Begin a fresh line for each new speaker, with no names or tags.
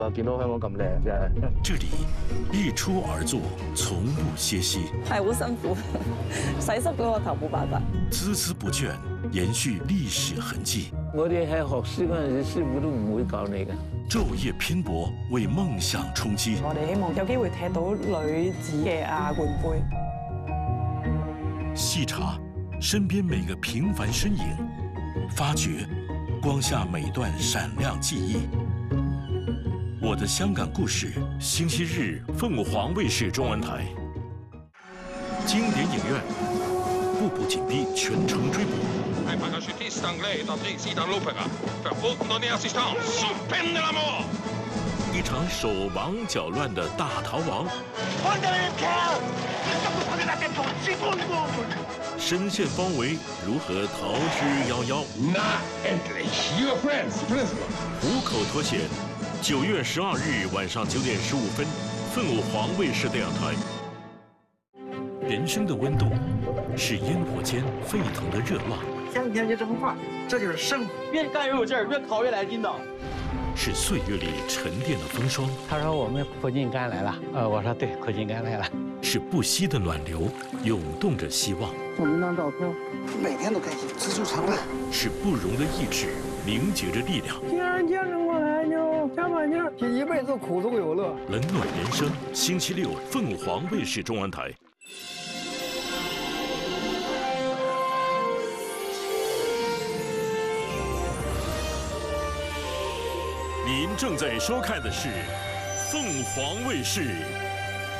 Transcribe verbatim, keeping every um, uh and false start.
啊，見到香港咁靚，真係。
这里日出而作，從不歇息，
係好辛苦，洗濕嗰個頭冇辦法。
孜孜不倦，延續歷史痕跡。
我哋喺學師嗰陣時，師傅都唔會教你嘅。
晝夜拼搏，為夢想衝擊。
我哋希望有機會踢到女子嘅亞冠杯。
細查身邊每個平凡身影，發掘光下每段閃亮記憶。我的香港故事，星期日鳳凰衛視中文台。經典影院，步步緊逼，全程追捕。一場手忙腳亂的大逃亡。深陷包圍，如何逃之夭夭？虎口脫險。九月十二日晚上九點十五分，鳳凰衛視電視台。人生的溫度是煙火間沸騰的熱浪。
天天就這麼快，這就是生活。越幹越有勁兒，越考越來勁的。
是歲月裏沉澱的風霜。
他說我們苦盡甘來了，呃，我說對，苦盡甘來了。
是不息的暖流，湧動着希望。
我們張照片，每天都開心，知足常樂。
是不容的意志，凝結着力量。
既然見着我來就加把勁，這一輩子苦中有樂。
冷暖人生，星期六鳳凰衛視中文台。您正在收看的是凤凰衛視。